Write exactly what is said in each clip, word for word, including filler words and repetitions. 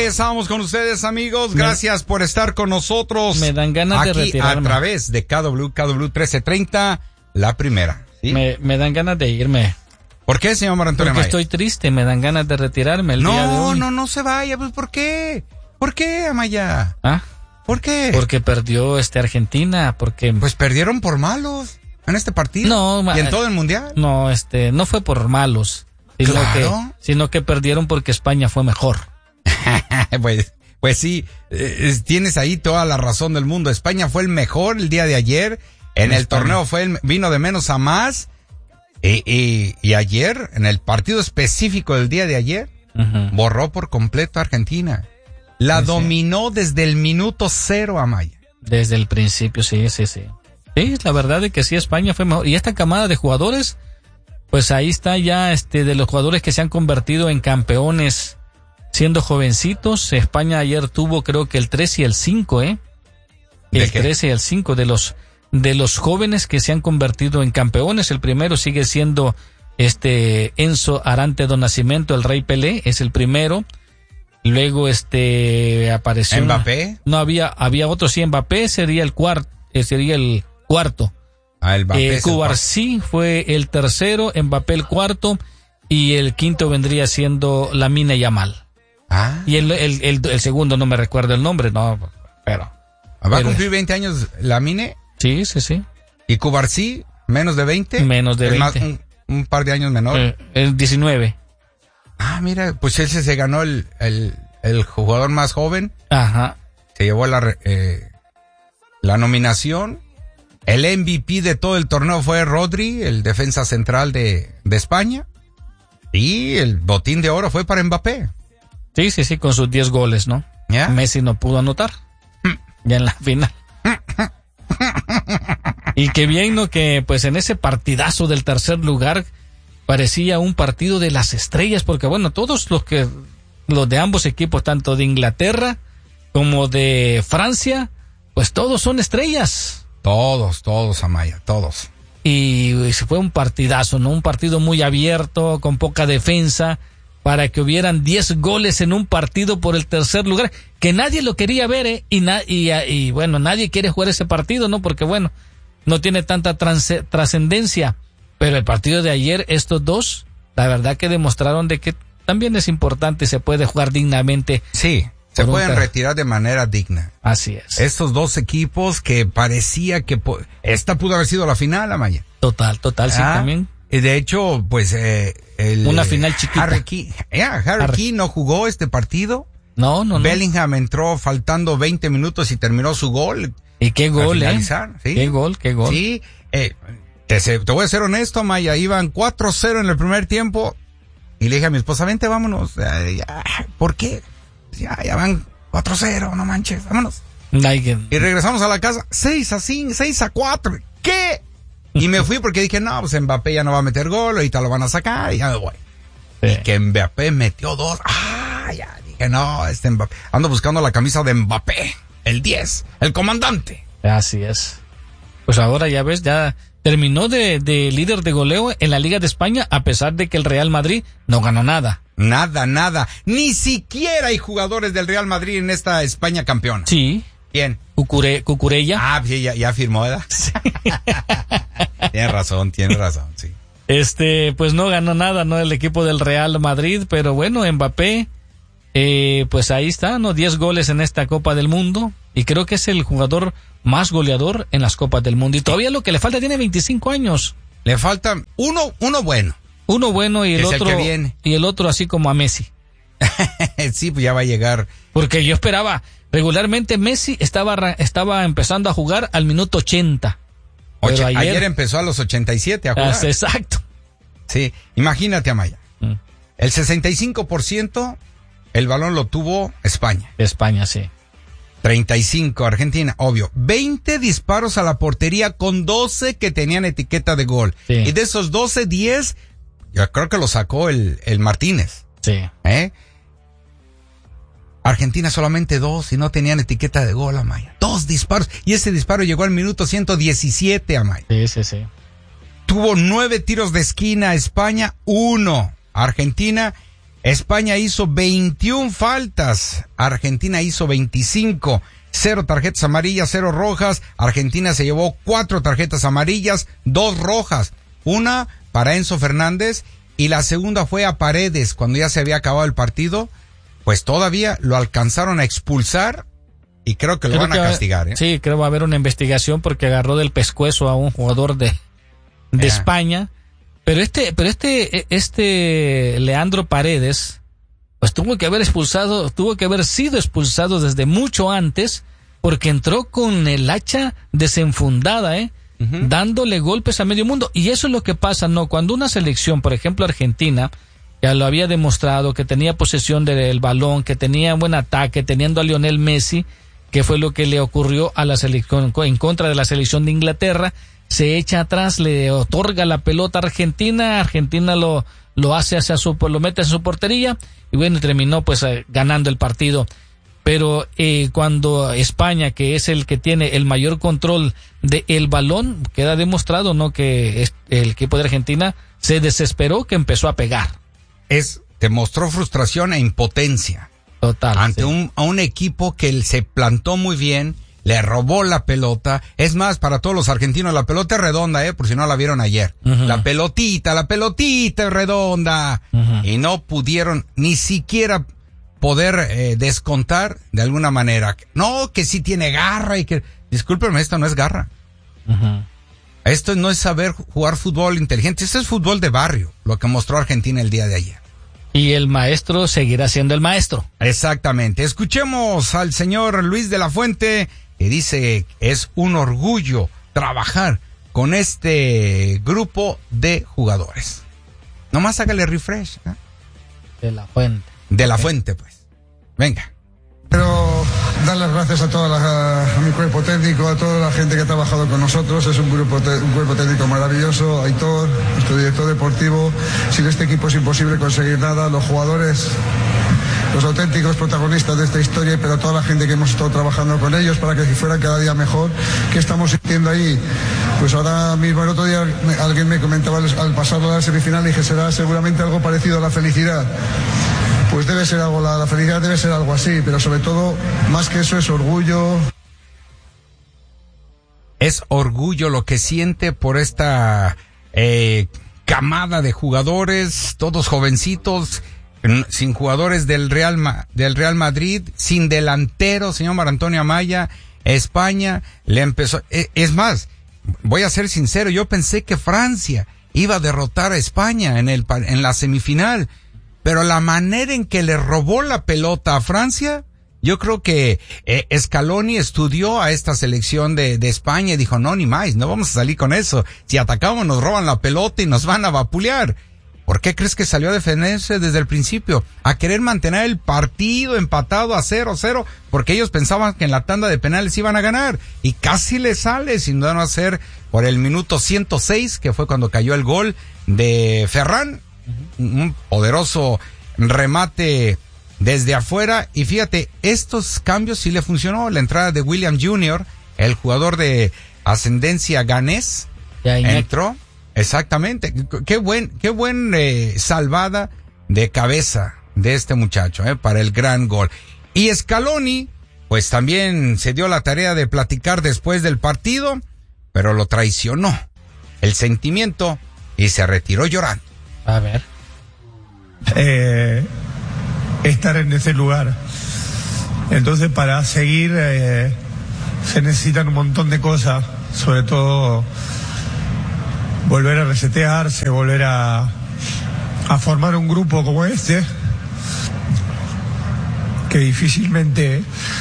regresamos con ustedes, amigos. Gracias me, por estar con nosotros. Me dan ganas aquí de retirarme. A través de K W, K W trece treinta, la primera. ¿Sí? Me, me dan ganas de irme. ¿Por qué, señor Mar Antonio Porque Amaya? estoy triste, me dan ganas de retirarme el no, día de hoy. No, no, no se vaya. Pues, ¿por qué? ¿Por qué, Amaya? ¿Ah? ¿Por qué? Porque perdió este Argentina, porque... Pues perdieron por malos en este partido. No, y en todo el mundial. No, este, no fue por malos, sino claro. que, sino que perdieron porque España fue mejor. pues, pues sí, eh, tienes ahí toda la razón del mundo. España fue el mejor el día de ayer. En, en el España. torneo fue el, vino de menos a más. Y, y, y ayer, en el partido específico del día de ayer, uh-huh. borró por completo a Argentina. La sí, dominó sí. desde el minuto cero, Amaya. Desde el principio, sí, sí, sí. Sí, la verdad es que sí, España fue mejor. Y esta camada de jugadores, pues ahí está ya, este, de los jugadores que se han convertido en campeones siendo jovencitos. España ayer tuvo, creo que el tres y el cinco, ¿eh? El tres y el cinco de los, de los jóvenes que se han convertido en campeones. El primero sigue siendo, este, Enzo Arantes do Nascimento, el Rey Pelé, es el primero. Luego este apareció Mbappé. Una, no había había otro sí, Mbappé sería el cuarto, sería el cuarto. Ah, el Mbappé. Eh, Cubarsí fue el tercero, Mbappé el cuarto y el quinto vendría siendo Lamine Yamal. Ah. Y el, el el el segundo no me recuerdo el nombre, no, pero va pero, a cumplir veinte años Lamine. Sí, sí, sí. ¿Y Cubarsí menos de veinte? Menos de veinte. Más, un, un par de años menor. Eh, el diecinueve. Ah, mira, pues ese se ganó el, el, el jugador más joven. Ajá. Se llevó la, eh, la nominación. El M V P de todo el torneo fue Rodri, el defensa central de, de España. Y el botín de oro fue para Mbappé. Sí, sí, sí, con sus diez goles, ¿no? ¿Ya? Messi no pudo anotar. Ya en la final. Y qué bien, ¿no? Que pues en ese partidazo del tercer lugar parecía un partido de las estrellas, porque bueno, todos los que, los de ambos equipos, tanto de Inglaterra como de Francia, pues todos son estrellas. Todos, todos, Amaya, todos. Y, y fue un partidazo, ¿no? Un partido muy abierto, con poca defensa, para que hubieran diez goles en un partido por el tercer lugar, que nadie lo quería ver, ¿eh? Y, na- y, y bueno, nadie quiere jugar ese partido, ¿no? Porque bueno, no tiene tanta trans- trascendencia. Pero el partido de ayer, estos dos, la verdad que demostraron de que también es importante y se puede jugar dignamente. Sí, se pueden car- retirar de manera digna. Así es. Estos dos equipos que parecía que... Po- esta pudo haber sido la final, Amaya. Total, total, sí, Ah, también. Y de hecho, pues... Eh, el, Una final chiquita. Harry Kane, yeah, Harry Harry. Kane no jugó este partido. No, no, no. Bellingham entró faltando veinte minutos y terminó su gol. Y qué gol, ¿eh? ¿Sí? Qué gol, qué gol. Sí, eh... Te, te voy a ser honesto, Maya, iban cuatro cero en el primer tiempo y le dije a mi esposa, vente, vámonos. Ya, ya, ¿por qué? Ya, ya van cuatro cero, no manches, vámonos. Like, y regresamos a la casa, seis a cinco, seis a cuatro, ¿qué? Y me fui porque dije, no, pues Mbappé ya no va a meter gol, ahorita lo van a sacar y ya me voy. Sí. Y que Mbappé metió dos, ah, ya dije, no, este Mbappé, ando buscando la camisa de Mbappé, el diez, el comandante. Así es. Pues ahora ya ves, ya... terminó de, de líder de goleo en la Liga de España, a pesar de que el Real Madrid no ganó nada. Nada, nada. Ni siquiera hay jugadores del Real Madrid en esta España campeona. Sí. ¿Quién? Cucure, Cucurella. Ah, sí, ya, ya firmó, ¿verdad? Sí. Tienes razón, tienes razón, sí. Este, pues no ganó nada, ¿no? El equipo del Real Madrid, pero bueno, Mbappé, eh, pues ahí está, ¿no? diez goles en esta Copa del Mundo. Y creo que es el jugador más goleador en las Copas del Mundo. Y todavía lo que le falta, tiene veinticinco años. Le falta uno, uno bueno. Uno bueno y el es otro. El que viene. Y el otro así como a Messi. Sí, pues ya va a llegar. Porque yo esperaba, regularmente Messi estaba, estaba empezando a jugar al minuto ochenta. Oye, ayer, ayer empezó a los ochenta y siete a jugar. Ah, exacto. Sí, imagínate, Amaya. Mm. El sesenta y cinco por ciento el balón lo tuvo España. España, sí. treinta y cinco Argentina, obvio. veinte disparos a la portería con doce que tenían etiqueta de gol. Sí. Y de esos doce, diez, yo creo que lo sacó el, el Martínez. Sí. ¿Eh? Argentina solamente dos y no tenían etiqueta de gol, Amaya. Dos disparos. Y ese disparo llegó al minuto ciento diecisiete, Amaya. Sí, sí, sí. Tuvo nueve tiros de esquina España, uno Argentina. España hizo veintiuna faltas, Argentina hizo veinticinco, cero tarjetas amarillas, cero rojas. Argentina se llevó cuatro tarjetas amarillas, dos rojas, una para Enzo Fernández y la segunda fue a Paredes cuando ya se había acabado el partido. Pues todavía lo alcanzaron a expulsar y creo que lo creo van a castigar. ¿eh? Sí, creo que va a haber una investigación porque agarró del pescuezo a un jugador de, de yeah. España. Pero este, pero este, este Leandro Paredes, pues tuvo que haber expulsado, tuvo que haber sido expulsado desde mucho antes, porque entró con el hacha desenfundada, eh, uh-huh. dándole golpes a medio mundo. Y eso es lo que pasa, ¿no? Cuando una selección, por ejemplo Argentina, ya lo había demostrado, que tenía posesión del balón, que tenía buen ataque, teniendo a Lionel Messi, que fue lo que le ocurrió a la selección, en contra de la selección de Inglaterra, se echa atrás, le otorga la pelota a Argentina, Argentina lo, lo hace hacia su, lo mete en su portería, y bueno, terminó pues eh, ganando el partido. Pero eh, cuando España, que es el que tiene el mayor control del balón, queda demostrado, ¿no?, que es, el equipo de Argentina se desesperó, que empezó a pegar. Es, demostró frustración e impotencia. Total. Ante sí. un, a un equipo que se plantó muy bien, le robó la pelota. Es más, para todos los argentinos, la pelota es redonda, eh, por si no la vieron ayer. Uh-huh. La pelotita, la pelotita es redonda. Uh-huh. Y no pudieron ni siquiera poder eh, descontar de alguna manera. No, que sí tiene garra y que... Discúlpenme, esto no es garra. Uh-huh. Esto no es saber jugar fútbol inteligente. Esto es fútbol de barrio, lo que mostró Argentina el día de ayer. Y el maestro seguirá siendo el maestro. Exactamente. Escuchemos al señor Luis de la Fuente, que dice que es un orgullo trabajar con este grupo de jugadores. Nomás hágale refresh. ¿eh? De la Fuente. De la Fuente, pues. Venga. Pero dar las gracias a toda la, a mi cuerpo técnico, a toda la gente que ha trabajado con nosotros. Es un grupo, un cuerpo técnico maravilloso. Aitor, nuestro director deportivo. Sin este equipo es imposible conseguir nada. Los jugadores, los auténticos protagonistas de esta historia, pero toda la gente que hemos estado trabajando con ellos para que fuera cada día mejor. ¿Qué estamos sintiendo ahí? Pues ahora mismo, el otro día alguien me comentaba al pasarlo a la semifinal, y dije, será seguramente algo parecido a la felicidad. Pues debe ser algo, la, la felicidad debe ser algo así, pero sobre todo, más que eso, es orgullo. Es orgullo lo que siente por esta eh, camada de jugadores, todos jovencitos, sin jugadores del Real, del Real Madrid, sin delantero, señor Mar Antonio Amaya. España le empezó... Es más, voy a ser sincero, yo pensé que Francia iba a derrotar a España en, el, en la semifinal. Pero la manera en que le robó la pelota a Francia, yo creo que eh, Scaloni estudió a esta selección de, de España y dijo, no, ni más, no vamos a salir con eso. Si atacamos nos roban la pelota y nos van a vapulear. ¿Por qué crees que salió a defenderse desde el principio? A querer mantener el partido empatado a cero cero, porque ellos pensaban que en la tanda de penales iban a ganar. Y casi le sale, sin no hacer por el minuto ciento seis, que fue cuando cayó el gol de Ferran. Un poderoso remate desde afuera, y fíjate, estos cambios sí le funcionó. La entrada de William junior, el jugador de ascendencia ganés, ya, entró, exactamente, qué buen, qué buen eh, salvada de cabeza de este muchacho, eh, para el gran gol. Y Scaloni, pues también se dio la tarea de platicar después del partido, pero lo traicionó el sentimiento y se retiró llorando. A ver. Eh, estar en ese lugar. Entonces, para seguir eh, se necesitan un montón de cosas, sobre todo volver a resetearse, volver a, a formar un grupo como este, que difícilmente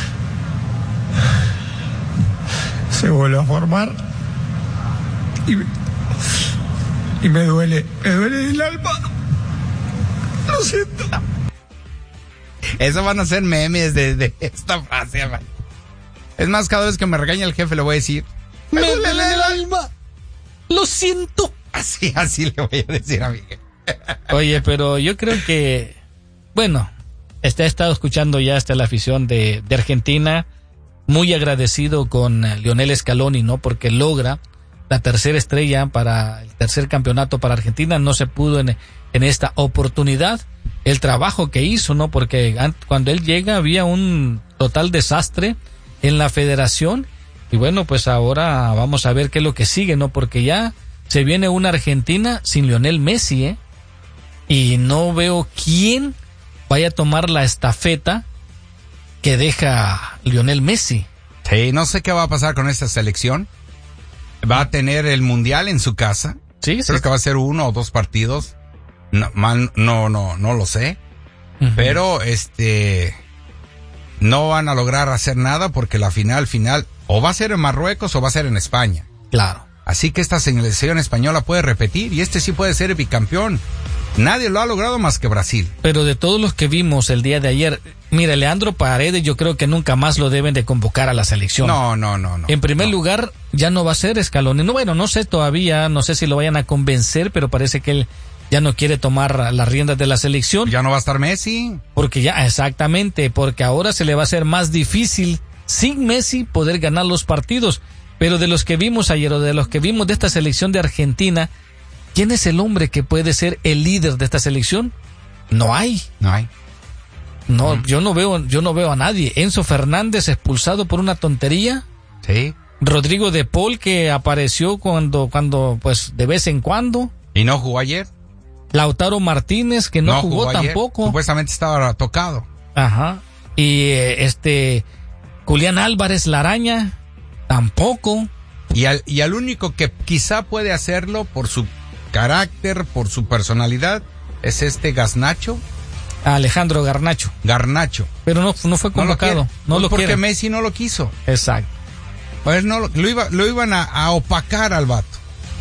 se vuelve a formar. Y Y me duele, me duele el alma. Lo siento. Eso van a ser memes de, de esta frase, man. Es más, cada vez que me regaña el jefe le voy a decir, me, me duele el, el alma. Lo siento. Así, así le voy a decir a mi jefe. Oye, pero yo creo que, bueno, este, he estado escuchando ya hasta la afición de, de Argentina, muy agradecido con Lionel Scaloni, ¿no? Porque logra la tercera estrella para el tercer campeonato para Argentina. No se pudo en, en esta oportunidad. El trabajo que hizo, ¿no? Porque cuando él llega había un total desastre en la federación. Y bueno, pues ahora vamos a ver qué es lo que sigue, ¿no? Porque ya se viene una Argentina sin Lionel Messi, ¿eh? Y no veo quién vaya a tomar la estafeta que deja Lionel Messi. Sí, no sé qué va a pasar con esta selección. Va a tener el Mundial en su casa. Sí, Creo sí. que va a ser uno o dos partidos. No, man, no, no, no lo sé. Uh-huh. Pero, este, no van a lograr hacer nada porque la final, final, o va a ser en Marruecos o va a ser en España. Claro. Así que esta selección española puede repetir y este sí puede ser el bicampeón. Nadie lo ha logrado más que Brasil. Pero de todos los que vimos el día de ayer, mira, Leandro Paredes yo creo que nunca más lo deben de convocar a la selección. No, no, no, no. En primer no. lugar, ya no va a ser Scaloni. No, bueno, no sé todavía, no sé si lo vayan a convencer, pero parece que él ya no quiere tomar las riendas de la selección. Ya no va a estar Messi. Porque ya, exactamente, porque ahora se le va a hacer más difícil sin Messi poder ganar los partidos. Pero de los que vimos ayer o de los que vimos de esta selección de Argentina, ¿quién es el hombre que puede ser el líder de esta selección? No hay. No hay. No, uh-huh. yo no veo, yo no veo a nadie. Enzo Fernández expulsado por una tontería. Sí. Rodrigo de Paul que apareció cuando, cuando, pues, de vez en cuando. ¿Y no jugó ayer? Lautaro Martínez que no, no jugó, jugó tampoco. Supuestamente estaba tocado. Ajá. Y eh, este Julián Álvarez la Araña tampoco. Y al, y al único que quizá puede hacerlo por su carácter, por su personalidad, es este Garnacho. Alejandro Garnacho. Garnacho. Pero no, no fue convocado. No lo, no lo quiere. Porque Messi no lo quiso. Exacto. Pues no, lo, lo, iba, lo iban a, a opacar al vato.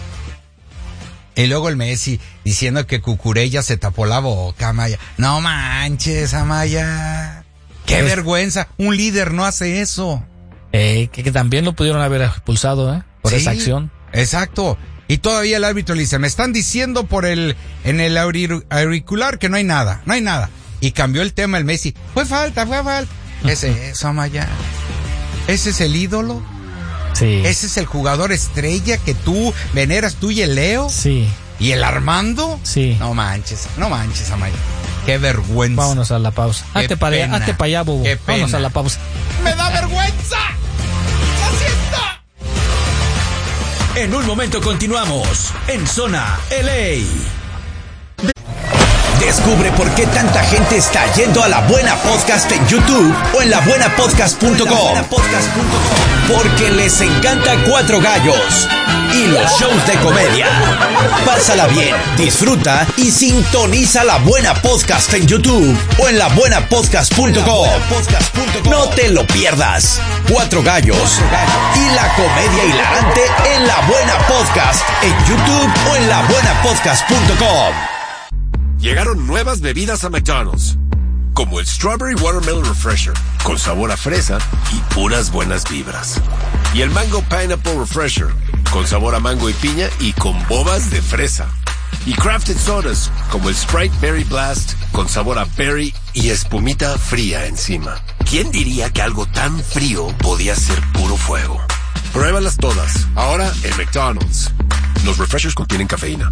Y luego el Messi diciendo que Cucurella se tapó la boca, Amaya. No manches, Amaya. Qué es... vergüenza. Un líder no hace eso. Eh, que, que también lo pudieron haber expulsado, ¿eh? Por sí, esa acción. Exacto. Y todavía el árbitro le dice, me están diciendo por el, en el auricular que no hay nada, no hay nada. Y cambió el tema el Messi. Fue falta, fue falta. Ese es eso, Amaya. Ese es el ídolo. Sí. Ese es el jugador estrella que tú veneras, tú y el Leo. Sí. ¿Y el Armando? Sí. No manches, no manches, Amaya. Qué vergüenza. Vámonos a la pausa. Hazte para allá, hazte para allá, bobo. Qué Vámonos a la pausa. ¡Me da vergüenza! ¡Lo siento! En un momento continuamos en Zona L A. Descubre por qué tanta gente está yendo a La Buena Podcast en YouTube o en la buena podcast punto com. Porque les encanta Cuatro Gallos y los shows de comedia. Pásala bien, disfruta y sintoniza La Buena Podcast en YouTube o en la buena podcast punto com. No te lo pierdas. Cuatro Gallos y la comedia hilarante en La Buena Podcast en YouTube o en la buena podcast punto com. Llegaron nuevas bebidas a McDonald's, como el Strawberry Watermelon Refresher, con sabor a fresa y puras buenas vibras. Y el Mango Pineapple Refresher, con sabor a mango y piña y con bobas de fresa. Y Crafted Sodas, como el Sprite Berry Blast, con sabor a berry y espumita fría encima. ¿Quién diría que algo tan frío podía ser puro fuego? Pruébalas todas, ahora en McDonald's. Los refreshers contienen cafeína.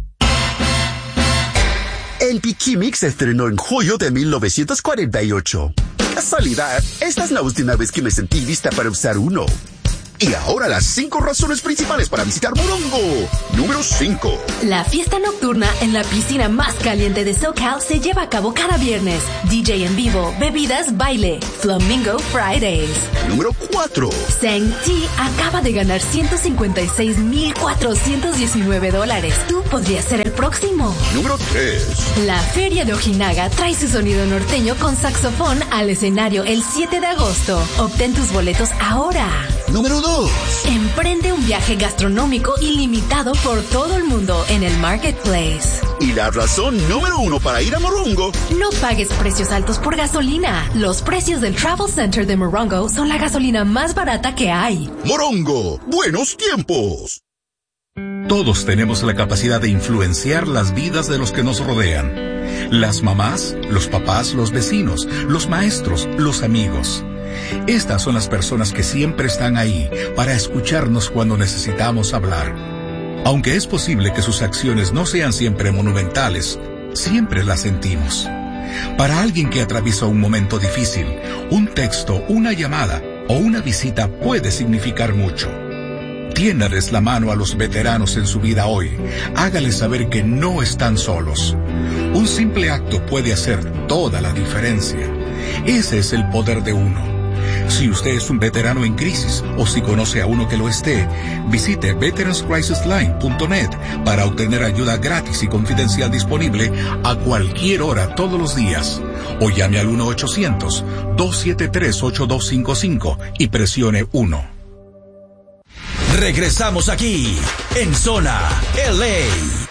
El Piquimix se estrenó en julio de mil novecientos cuarenta y ocho. Casualidad, esta es la última vez que me sentí lista para usar uno. Y ahora las cinco razones principales para visitar Morongo. Número cinco. La fiesta nocturna en la piscina más caliente de SoCal se lleva a cabo cada viernes. D J en vivo, bebidas, baile. Flamingo Fridays. Número cuatro. Seng-Ti acaba de ganar ciento cincuenta y seis mil cuatrocientos diecinueve dólares. Tú podrías ser el próximo. Número tres. La Feria de Ojinaga trae su sonido norteño con saxofón al escenario el siete de agosto. Obtén tus boletos ahora. Número dos. Emprende un viaje gastronómico ilimitado por todo el mundo en el Marketplace. Y la razón número uno para ir a Morongo. No pagues precios altos por gasolina. Los precios del Travel Center de Morongo son la gasolina más barata que hay. Morongo, buenos tiempos. Todos tenemos la capacidad de influenciar las vidas de los que nos rodean. Las mamás, los papás, los vecinos, los maestros, los amigos. Estas son las personas que siempre están ahí para escucharnos cuando necesitamos hablar. Aunque es posible que sus acciones no sean siempre monumentales, siempre las sentimos. Para alguien que atraviesa un momento difícil, un texto, una llamada o una visita puede significar mucho. Tiéndales la mano a los veteranos en su vida hoy. Hágales saber que no están solos. Un simple acto puede hacer toda la diferencia. Ese es el poder de uno. Si usted es un veterano en crisis o si conoce a uno que lo esté, visite veterans crisis line punto net para obtener ayuda gratis y confidencial disponible a cualquier hora todos los días. O llame al uno ochocientos, dos siete tres, ocho dos cinco cinco y presione uno. Regresamos aquí en Zona L A.